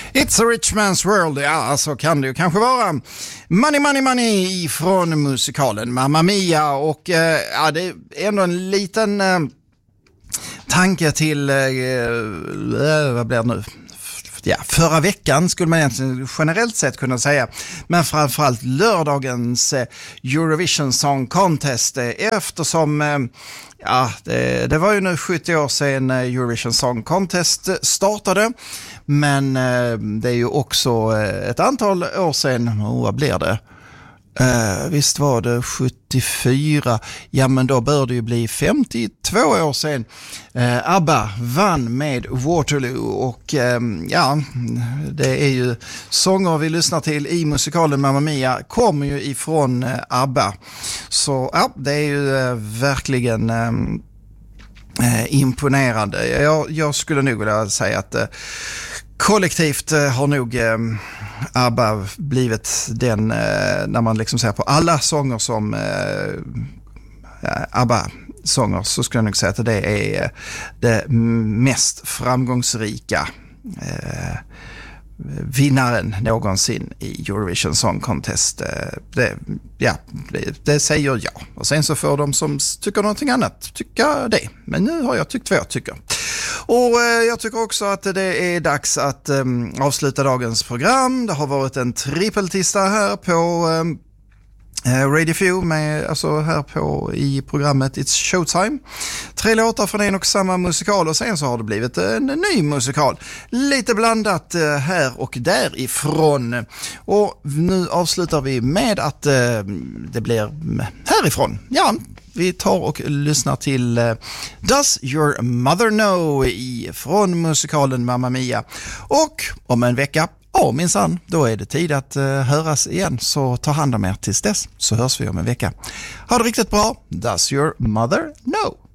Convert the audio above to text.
It's a rich man's world, ja så kan det ju kanske vara. Money, money, money från musikalen Mamma Mia och ja, det är ändå en liten tanke till, vad blir det nu? Ja, förra veckan skulle man egentligen generellt sett kunna säga, men framförallt lördagens Eurovision Song Contest eftersom ja, det var ju nu 70 år sedan Eurovision Song Contest startade, men det är ju också ett antal år sedan, vad blir det? Visst var det 74, ja men då bör det ju bli 52 år sedan ABBA vann med Waterloo och ja, det är ju sånger vi lyssnar till i musikalen Mamma Mia kommer ju ifrån ABBA, så ja, det är ju verkligen imponerande. Jag skulle nog vilja säga att kollektivt har nog ABBA blivit den, när man liksom ser på alla sånger som ABBA-sånger, så skulle jag nog säga att det är det mest framgångsrika vinnaren någonsin i Eurovision Song Contest. Det säger jag. Och sen så får de som tycker någonting annat tycka det. Men nu har jag tyckt vad jag tycker. Och jag tycker också att det är dags att avsluta dagens program. Det har varit en trippeltista här på Radio Few med, alltså här på i programmet It's Showtime. 3 låtar från en och samma musikal och sen så har det blivit en ny musikal. Lite blandat här och därifrån. Och nu avslutar vi med att det blir härifrån. Ja, vi tar och lyssnar till Does Your Mother Know från musikalen Mamma Mia. Och om en vecka, minsann, då är det tid att höras igen. Så ta hand om er tills dess, så hörs vi om en vecka. Ha det riktigt bra. Does your mother know?